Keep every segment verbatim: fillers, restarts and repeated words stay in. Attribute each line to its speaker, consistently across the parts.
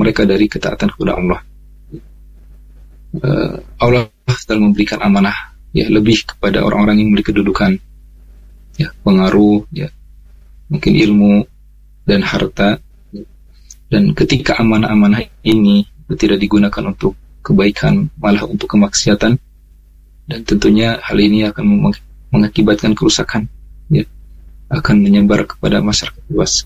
Speaker 1: mereka dari ketaatan kepada Allah. Uh, Allah telah memberikan amanah ya lebih kepada orang-orang yang memiliki kedudukan, ya pengaruh, ya mungkin ilmu dan harta. Dan ketika amanah-amanah ini tidak digunakan untuk kebaikan, malah untuk kemaksiatan, dan tentunya hal ini akan mengakibatkan kerusakan, ya, akan menyebar kepada masyarakat luas.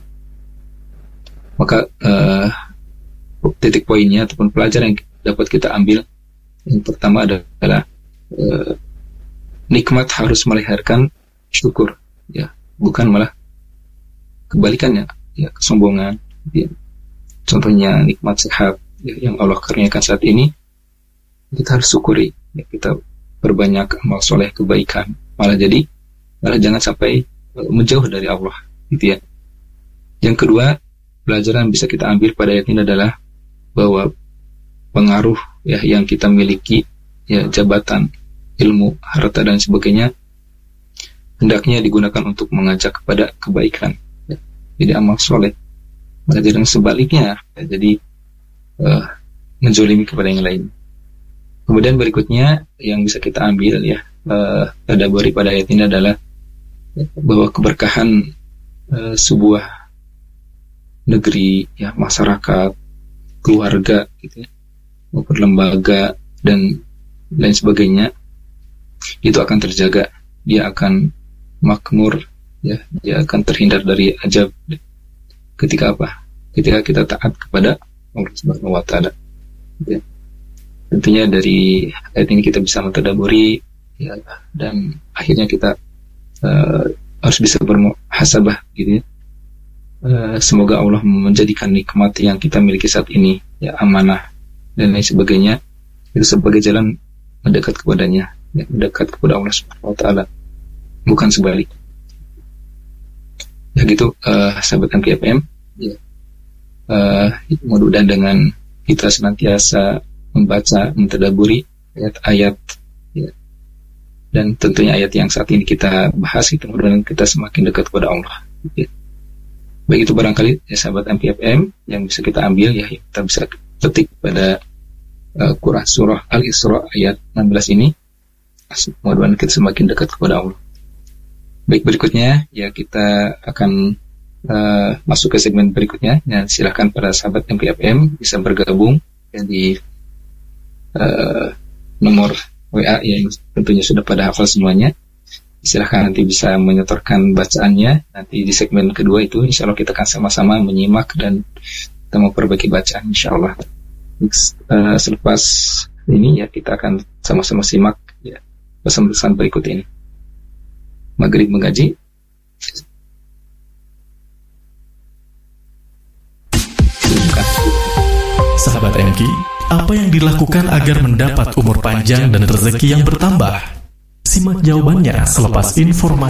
Speaker 1: Maka uh, titik poinnya ataupun pelajaran yang dapat kita ambil, yang pertama adalah uh, nikmat harus melahirkan syukur, ya, bukan malah kebalikannya, ya, kesombongan. Ya. Contohnya nikmat sehat, ya, yang Allah karuniakan saat ini, kita harus syukuri, ya, kita berbanyak amal soleh kebaikan, malah jadi malah jangan sampai uh, menjauh dari Allah, gitu ya. Yang kedua, pelajaran yang bisa kita ambil pada ayat ini adalah bahwa pengaruh, ya, yang kita miliki, ya, jabatan, ilmu, harta dan sebagainya, hendaknya digunakan untuk mengajak kepada kebaikan, ya, jadi amal soleh. Maka jangan sebaliknya, ya, jadi uh, menzolimi kepada yang lain. Kemudian berikutnya yang bisa kita ambil, ya, uh, tadabburi pada ayat ini adalah ya, bahwa keberkahan uh, sebuah negeri, ya, masyarakat, keluarga, gitu ya, maupun lembaga dan lain sebagainya, itu akan terjaga, dia akan makmur, ya, dia akan terhindar dari ajab. Ketika apa? Ketika kita taat kepada Allah Subhanahu wa taala. Ya. Tentunya dari ayat ini kita bisa mentadabburi, ya, dan akhirnya kita uh, harus bisa bermuhasabah, gitu ya. Uh, semoga Allah menjadikan nikmat yang kita miliki saat ini, ya, amanah dan lain sebagainya, itu sebagai jalan mendekat kepadanya, ya, mendekat kepada Allah Subhanahu wa taala, bukan sebalik. Ya gitu, uh, sahabat M P F M, ya. Uh, mudah-mudahan dengan kita senantiasa membaca, mentadabburi ayat-ayat, ya, dan tentunya ayat yang saat ini kita bahas, itu mudah-mudahan kita semakin dekat kepada Allah, ya. Baik, itu barangkali, ya, sahabat M P F M yang bisa kita ambil, ya, kita bisa petik pada uh, Quran surah Al-Isra ayat enam belas ini. Mudah-mudahan kita semakin dekat kepada Allah. Baik, berikutnya, ya, kita akan uh, masuk ke segmen berikutnya. Ya, silakan para sahabat M P F M bisa bergabung, ya, di uh, nomor W A yang tentunya sudah pada hafal semuanya. Silahkan nanti bisa menyetorkan bacaannya. Nanti di segmen kedua itu insya Allah kita akan sama-sama menyimak dan kita memperbaiki bacaan insya Allah. Uh, selepas ini, ya, kita akan sama-sama simak, ya, pesan-pesan berikut ini. Maghrib mengaji.
Speaker 2: Sahabat M K, apa yang dilakukan agar mendapat umur panjang dan rezeki yang bertambah? Simak jawabannya selepas informasi